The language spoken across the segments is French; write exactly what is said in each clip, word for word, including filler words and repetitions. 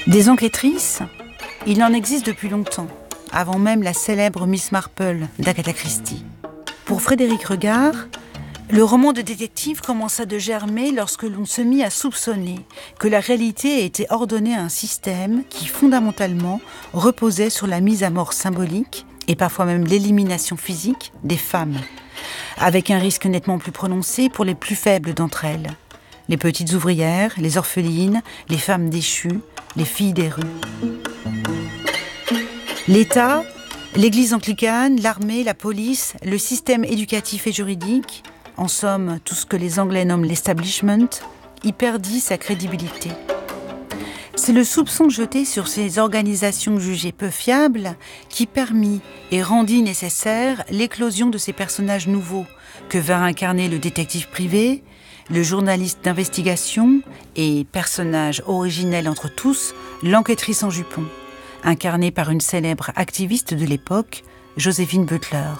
Des enquêtrices, il en existe depuis longtemps, avant même la célèbre Miss Marple d'Agatha Christie. Pour Frédéric Regard, le roman de détective commença de germer lorsque l'on se mit à soupçonner que la réalité était ordonnée à un système qui, fondamentalement, reposait sur la mise à mort symbolique et parfois même l'élimination physique des femmes, avec un risque nettement plus prononcé pour les plus faibles d'entre elles, les petites ouvrières, les orphelines, les femmes déchues, les filles des rues. L'État, l'Église anglicane, l'armée, la police, le système éducatif et juridique, en somme tout ce que les Anglais nomment l'establishment, y perdit sa crédibilité. C'est le soupçon jeté sur ces organisations jugées peu fiables qui permit et rendit nécessaire l'éclosion de ces personnages nouveaux que vint incarner le détective privé, le journaliste d'investigation et, personnage originel entre tous, l'enquêtrice en jupon, incarnée par une célèbre activiste de l'époque, Joséphine Butler.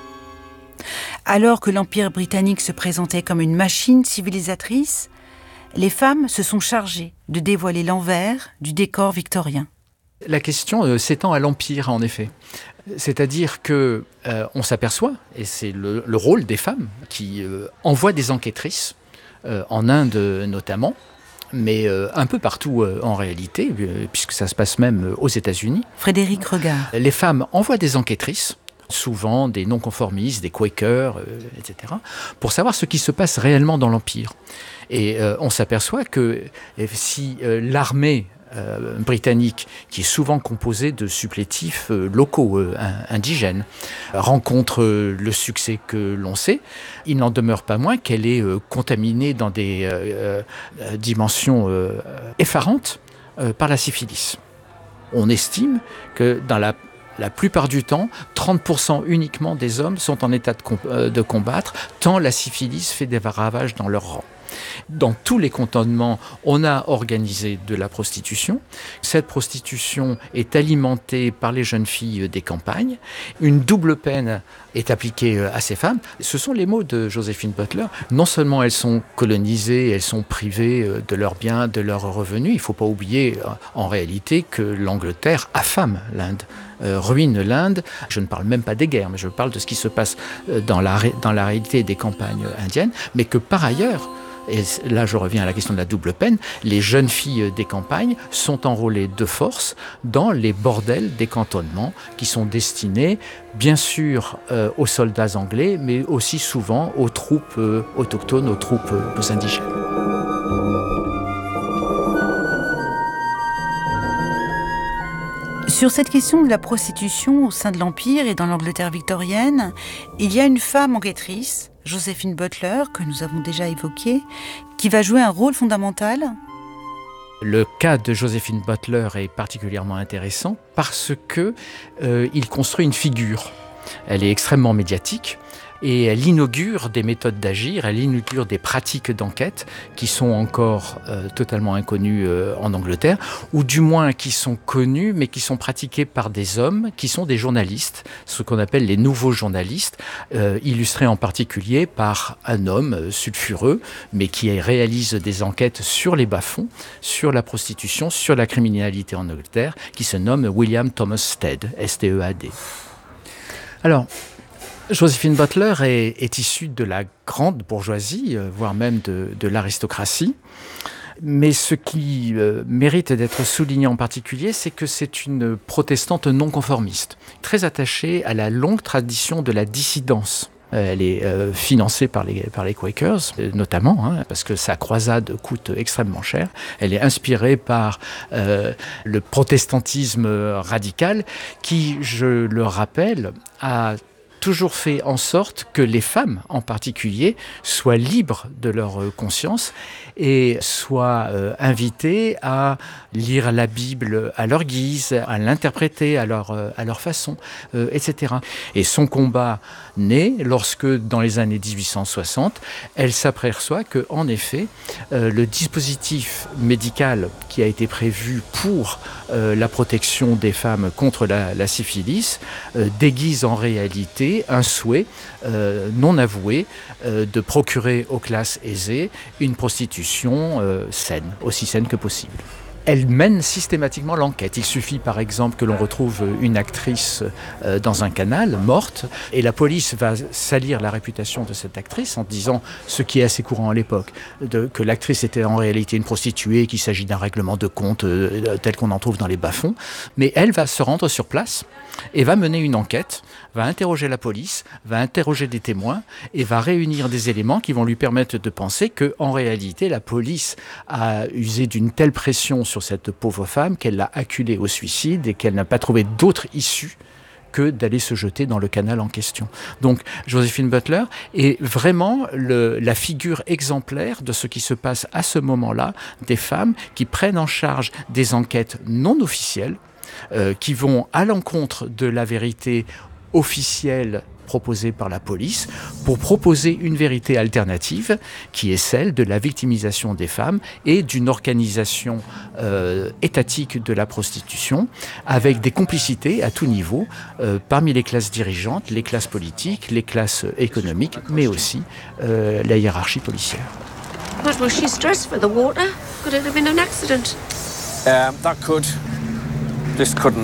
Alors que l'Empire britannique se présentait comme une machine civilisatrice, les femmes se sont chargées de dévoiler l'envers du décor victorien. La question euh, s'étend à l'Empire, en effet. C'est-à-dire que euh, on s'aperçoit, et c'est le, le rôle des femmes, qui euh, envoient des enquêtrices, euh, en Inde notamment, mais euh, un peu partout euh, en réalité, euh, puisque ça se passe même aux États-Unis. Frédéric Regard. Les femmes envoient des enquêtrices, souvent des non-conformistes, des Quakers, euh, et cetera, pour savoir ce qui se passe réellement dans l'Empire. Et euh, on s'aperçoit que si euh, l'armée euh, britannique, qui est souvent composée de supplétifs euh, locaux, euh, indigènes, rencontre euh, le succès que l'on sait, il n'en demeure pas moins qu'elle est euh, contaminée dans des euh, euh, dimensions euh, effarantes euh, par la syphilis. On estime que dans la La plupart du temps, trente pour cent uniquement des hommes sont en état de, com- euh, de combattre, tant la syphilis fait des ravages dans leur rang. Dans tous les cantonnements, on a organisé de la prostitution. Cette prostitution est alimentée par les jeunes filles des campagnes. Une double peine est appliquée à ces femmes. Ce sont les mots de Joséphine Butler. Non seulement elles sont colonisées, elles sont privées de leurs biens, de leurs revenus. Il ne faut pas oublier en réalité que l'Angleterre affame l'Inde. Euh, ruine l'Inde. Je ne parle même pas des guerres, mais je parle de ce qui se passe dans la, ré- dans la réalité des campagnes indiennes, mais que par ailleurs, et là je reviens à la question de la double peine, les jeunes filles des campagnes sont enrôlées de force dans les bordels des cantonnements qui sont destinés bien sûr euh, aux soldats anglais, mais aussi souvent aux troupes euh, autochtones, aux troupes euh, indigènes. Sur cette question de la prostitution au sein de l'Empire et dans l'Angleterre victorienne, il y a une femme enquêtrice, Joséphine Butler, que nous avons déjà évoquée, qui va jouer un rôle fondamental. Le cas de Joséphine Butler est particulièrement intéressant parce que euh, il construit une figure. Elle est extrêmement médiatique. Et elle inaugure des méthodes d'agir, elle inaugure des pratiques d'enquête qui sont encore euh, totalement inconnues euh, en Angleterre, ou du moins qui sont connues, mais qui sont pratiquées par des hommes qui sont des journalistes, ce qu'on appelle les nouveaux journalistes, euh, illustrés en particulier par un homme euh, sulfureux, mais qui réalise des enquêtes sur les bas-fonds, sur la prostitution, sur la criminalité en Angleterre, qui se nomme William Thomas Stead, S T E A D. Alors, Joséphine Butler est, est issue de la grande bourgeoisie, euh, voire même de, de l'aristocratie. Mais ce qui euh, mérite d'être souligné en particulier, c'est que c'est une protestante non conformiste, très attachée à la longue tradition de la dissidence. Elle est euh, financée par les, par les Quakers, notamment, hein, parce que sa croisade coûte extrêmement cher. Elle est inspirée par euh, le protestantisme radical qui, je le rappelle, a toujours fait en sorte que les femmes, en particulier, soient libres de leur conscience et soient euh, invitées à lire la Bible à leur guise, à l'interpréter à leur, euh, à leur façon, euh, et cetera. Et son combat naît lorsque, dans les années dix-huit cent soixante, elle s'aperçoit que, en effet, euh, le dispositif médical qui a été prévu pour euh, la protection des femmes contre la, la syphilis euh, déguise en réalité un souhait euh, non avoué euh, de procurer aux classes aisées une prostitution euh, saine, aussi saine que possible. elle mène systématiquement l'enquête. Il suffit par exemple que l'on retrouve une actrice euh, dans un canal, morte, et la police va salir la réputation de cette actrice en disant, ce qui est assez courant à l'époque, de, que l'actrice était en réalité une prostituée, qu'il s'agit d'un règlement de compte euh, tel qu'on en trouve dans les bas-fonds. Mais elle va se rendre sur place et va mener une enquête, va interroger la police, va interroger des témoins et va réunir des éléments qui vont lui permettre de penser qu'en réalité, la police a usé d'une telle pression sur cette pauvre femme qu'elle l'a acculée au suicide et qu'elle n'a pas trouvé d'autre issue que d'aller se jeter dans le canal en question. Donc, Joséphine Butler est vraiment le, la figure exemplaire de ce qui se passe à ce moment-là, des femmes qui prennent en charge des enquêtes non officielles, euh, qui vont à l'encontre de la vérité officielle proposée par la police pour proposer une vérité alternative qui est celle de la victimisation des femmes et d'une organisation euh, étatique de la prostitution avec des complicités à tout niveau euh, parmi les classes dirigeantes, les classes politiques, les classes économiques, mais aussi euh, la hiérarchie policière. But was she stressed for the water? Could it have been an accident? Um, that could. This couldn't.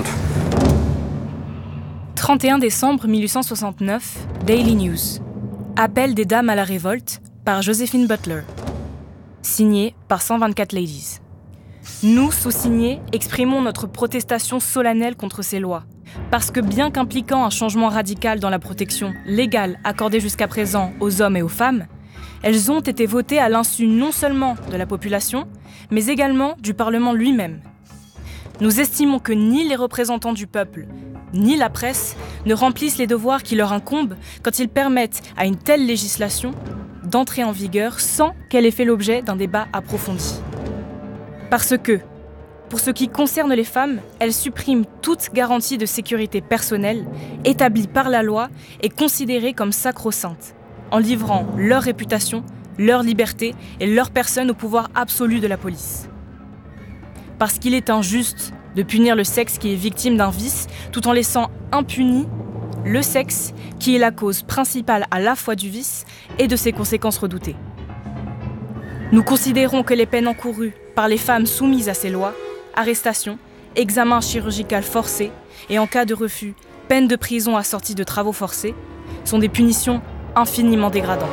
trente et un décembre mille huit cent soixante-neuf, Daily News. Appel des dames à la révolte par Joséphine Butler. Signé par cent vingt-quatre Ladies. Nous, sous-signés, exprimons notre protestation solennelle contre ces lois. Parce que bien qu'impliquant un changement radical dans la protection légale accordée jusqu'à présent aux hommes et aux femmes, elles ont été votées à l'insu non seulement de la population, mais également du Parlement lui-même. Nous estimons que ni les représentants du peuple, ni la presse ne remplissent les devoirs qui leur incombent quand ils permettent à une telle législation d'entrer en vigueur sans qu'elle ait fait l'objet d'un débat approfondi. Parce que, pour ce qui concerne les femmes, elle supprime toute garantie de sécurité personnelle établie par la loi et considérée comme sacro-sainte, en livrant leur réputation, leur liberté et leur personne au pouvoir absolu de la police. Parce qu'il est injuste de punir le sexe qui est victime d'un vice tout en laissant impuni le sexe qui est la cause principale à la fois du vice et de ses conséquences redoutées. Nous considérons que les peines encourues par les femmes soumises à ces lois, arrestation, examen chirurgical forcé et en cas de refus, peine de prison assortie de travaux forcés, sont des punitions infiniment dégradantes.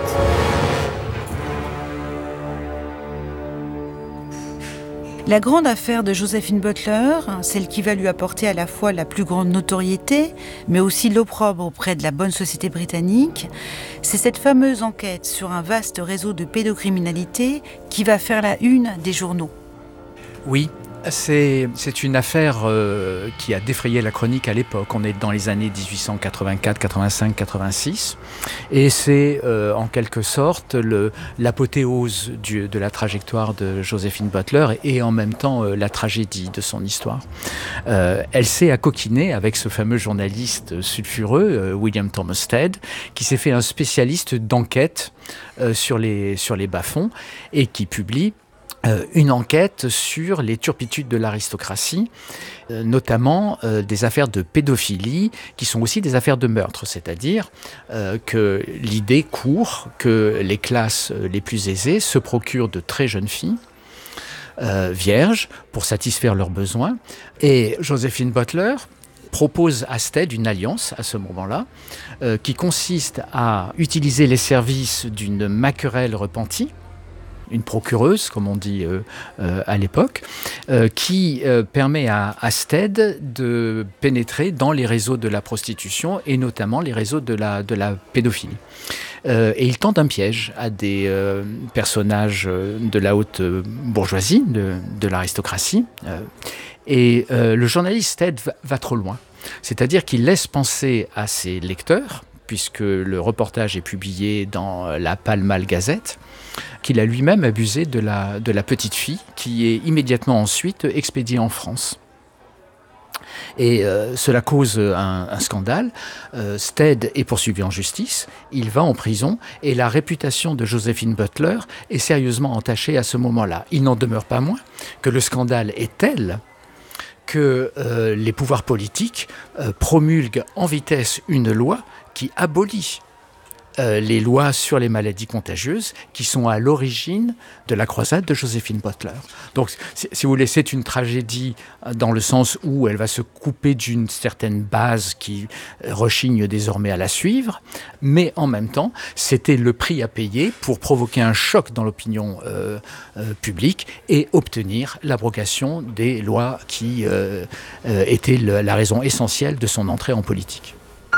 La grande affaire de Joséphine Butler, celle qui va lui apporter à la fois la plus grande notoriété, mais aussi l'opprobre auprès de la bonne société britannique, c'est cette fameuse enquête sur un vaste réseau de pédocriminalité qui va faire la une des journaux. Oui. C'est, c'est une affaire euh, qui a défrayé la chronique à l'époque. On est dans les années dix-huit cent quatre-vingt-quatre, quatre-vingt-cinq, quatre-vingt-six. Et c'est euh, en quelque sorte le, l'apothéose du, de la trajectoire de Joséphine Butler et en même temps euh, la tragédie de son histoire. Euh, elle s'est accoquinée avec ce fameux journaliste sulfureux, euh, William Thomas Stead, qui s'est fait un spécialiste d'enquête euh, sur les, sur les bas-fonds et qui publie Euh, une enquête sur les turpitudes de l'aristocratie, euh, notamment euh, des affaires de pédophilie qui sont aussi des affaires de meurtre, c'est-à-dire euh, que l'idée court que les classes les plus aisées se procurent de très jeunes filles euh, vierges pour satisfaire leurs besoins. Et Joséphine Butler propose à Stead une alliance à ce moment-là euh, qui consiste à utiliser les services d'une maquerelle repentie, une procureuse, comme on dit euh, euh, à l'époque, euh, qui euh, permet à, à Stead de pénétrer dans les réseaux de la prostitution et notamment les réseaux de la, de la pédophilie. Euh, et il tente un piège à des euh, personnages de la haute bourgeoisie, de, de l'aristocratie. Euh, et euh, le journaliste Stead va, va trop loin. C'est-à-dire qu'il laisse penser à ses lecteurs, puisque le reportage est publié dans la Pall Mall Gazette, qu'il a lui-même abusé de la, de la petite fille, qui est immédiatement ensuite expédiée en France. Et euh, cela cause un, un scandale. Euh, Stead est poursuivi en justice, il va en prison, et la réputation de Joséphine Butler est sérieusement entachée à ce moment-là. Il n'en demeure pas moins que le scandale est tel que euh, les pouvoirs politiques euh, promulguent en vitesse une loi qui abolit euh, les lois sur les maladies contagieuses qui sont à l'origine de la croisade de Joséphine Butler. Donc, si, si vous voulez, c'est une tragédie dans le sens où elle va se couper d'une certaine base qui rechigne désormais à la suivre, mais en même temps, c'était le prix à payer pour provoquer un choc dans l'opinion euh, euh, publique et obtenir l'abrogation des lois qui euh, euh, étaient le, la raison essentielle de son entrée en politique.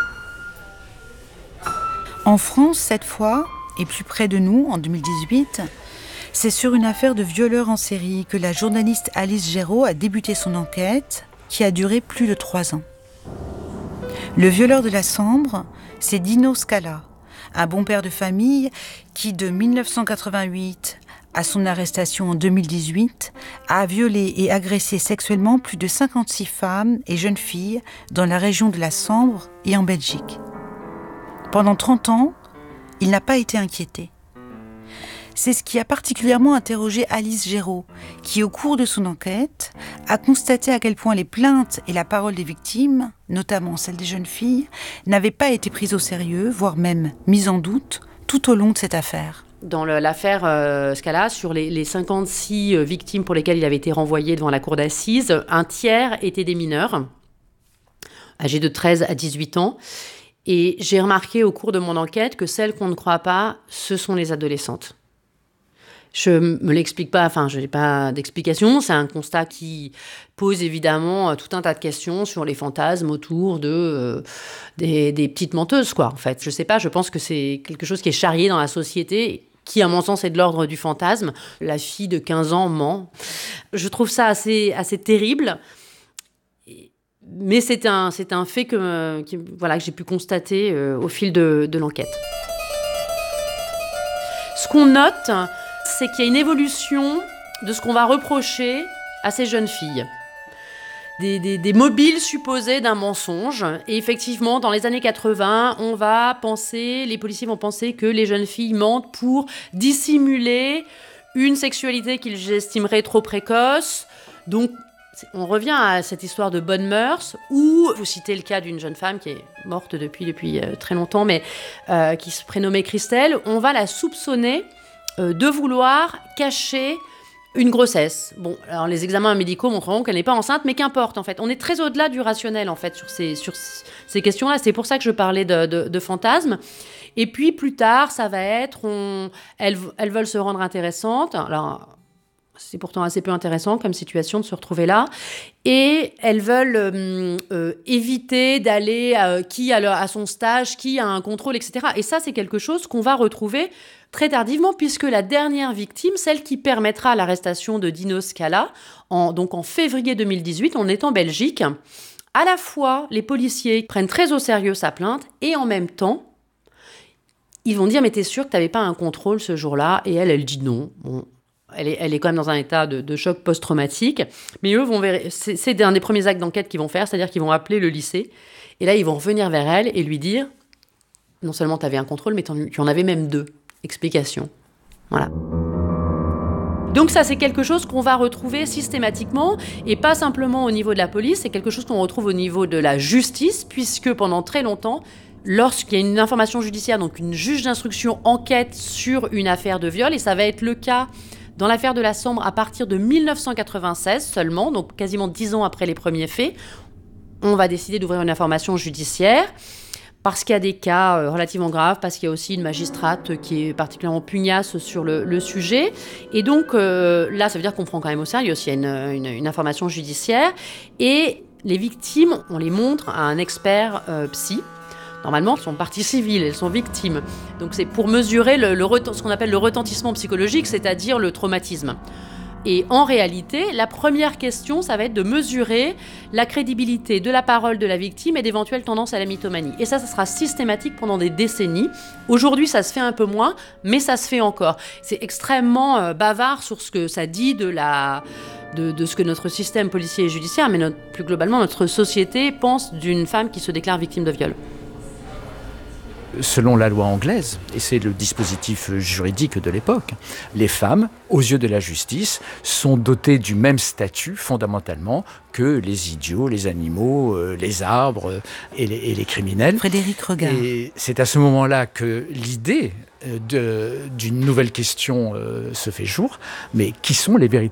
En France, cette fois, et plus près de nous, en deux mille dix-huit, c'est sur une affaire de violeur en série que la journaliste Alice Géraud a débuté son enquête, qui a duré plus de trois ans. Le violeur de la Sambre, c'est Dino Scala, un bon père de famille qui, de dix-neuf cent quatre-vingt-huit à son arrestation en deux mille dix-huit, a violé et agressé sexuellement plus de cinquante-six femmes et jeunes filles dans la région de la Sambre et en Belgique. Pendant trente ans, il n'a pas été inquiété. C'est ce qui a particulièrement interrogé Alice Géraud, qui, au cours de son enquête, a constaté à quel point les plaintes et la parole des victimes, notamment celle des jeunes filles, n'avaient pas été prises au sérieux, voire même mises en doute, tout au long de cette affaire. Dans le, l'affaire euh, Scala, sur les, les cinquante-six victimes pour lesquelles il avait été renvoyé devant la cour d'assises, un tiers étaient des mineurs, âgés de treize à dix-huit ans. Et j'ai remarqué au cours de mon enquête que celles qu'on ne croit pas, ce sont les adolescentes. Je me l'explique pas, enfin, je n'ai pas d'explication. C'est un constat qui pose évidemment tout un tas de questions sur les fantasmes autour de, euh, des, des petites menteuses, quoi, en fait. Je sais pas, je pense que c'est quelque chose qui est charrié dans la société, qui, à mon sens, est de l'ordre du fantasme. La fille de quinze ans ment. Je trouve ça assez, assez terrible. Mais c'est un, c'est un fait que, que, voilà, que j'ai pu constater euh, au fil de, de l'enquête. Ce qu'on note, c'est qu'il y a une évolution de ce qu'on va reprocher à ces jeunes filles. Des, des, des mobiles supposés d'un mensonge. Et effectivement, dans les années quatre-vingts, on va penser, les policiers vont penser que les jeunes filles mentent pour dissimuler une sexualité qu'ils estimeraient trop précoce. Donc, on revient à cette histoire de bonnes mœurs, où, vous citez le cas d'une jeune femme qui est morte depuis, depuis euh, très longtemps, mais euh, qui se prénommait Christelle, on va la soupçonner euh, de vouloir cacher une grossesse. Bon, alors les examens médicaux montreront qu'elle n'est pas enceinte, mais qu'importe, en fait. On est très au-delà du rationnel, en fait, sur ces, sur ces questions-là. C'est pour ça que je parlais de, de, de fantasmes. Et puis, plus tard, ça va être... On, elles, elles veulent se rendre intéressantes. Alors... C'est pourtant assez peu intéressant comme situation de se retrouver là. Et elles veulent euh, euh, éviter d'aller euh, qui à, leur, à son stage, qui a un contrôle, et cetera. Et ça, c'est quelque chose qu'on va retrouver très tardivement, puisque la dernière victime, celle qui permettra l'arrestation de Dino Scala, en, donc en février deux mille dix-huit, on est en Belgique. À la fois, les policiers prennent très au sérieux sa plainte, et en même temps, ils vont dire « Mais t'es sûr que t'avais pas un contrôle ce jour-là ?» Et elle, elle dit non. Bon, Elle est, elle est quand même dans un état de, de choc post-traumatique. Mais eux, vont ver... c'est, c'est un des premiers actes d'enquête qu'ils vont faire, c'est-à-dire qu'ils vont appeler le lycée. Et là, ils vont revenir vers elle et lui dire « Non seulement tu avais un contrôle, mais tu en avais même deux. Explication. » Voilà. Donc ça, c'est quelque chose qu'on va retrouver systématiquement, et pas simplement au niveau de la police, c'est quelque chose qu'on retrouve au niveau de la justice, puisque pendant très longtemps, lorsqu'il y a une information judiciaire, donc une juge d'instruction enquête sur une affaire de viol, et ça va être le cas dans l'affaire de la Sambre à partir de dix-neuf cent quatre-vingt-seize seulement, donc quasiment dix ans après les premiers faits, on va décider d'ouvrir une information judiciaire parce qu'il y a des cas relativement graves, parce qu'il y a aussi une magistrate qui est particulièrement pugnace sur le, le sujet. Et donc euh, là, ça veut dire qu'on prend quand même au sérieux s'il y a une, une, une information judiciaire. Et les victimes, on les montre à un expert euh, psy. Normalement, elles sont parties civiles, elles sont victimes. Donc c'est pour mesurer le, le, ce qu'on appelle le retentissement psychologique, c'est-à-dire le traumatisme. Et en réalité, la première question, ça va être de mesurer la crédibilité de la parole de la victime et d'éventuelles tendances à la mythomanie. Et ça, ça sera systématique pendant des décennies. Aujourd'hui, ça se fait un peu moins, mais ça se fait encore. C'est extrêmement euh, bavard sur ce que ça dit de la... De, de ce que notre système policier et judiciaire, mais notre, plus globalement notre société, pense d'une femme qui se déclare victime de viol. selon la loi anglaise, et c'est le dispositif juridique de l'époque, les femmes, aux yeux de la justice, sont dotées du même statut fondamentalement que les idiots, les animaux, euh, les arbres et les, et les criminels. Frédéric Regard. Et c'est à ce moment-là que l'idée de, d'une nouvelle question euh, se fait jour, mais qui sont les véritables criminels ?